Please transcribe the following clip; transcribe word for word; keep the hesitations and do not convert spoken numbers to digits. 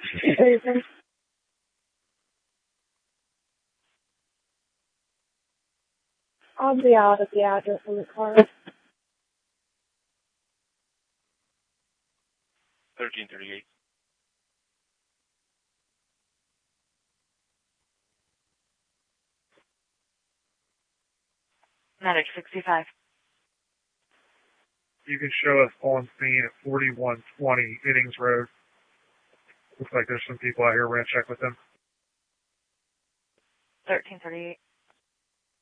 I'll be out at the address on the car. thirteen thirty-eight. Medic sixty-five. You can show us on scene at forty-one twenty Innings Road. Looks like there's some people out here. We're going to check with them. thirteen thirty-eight.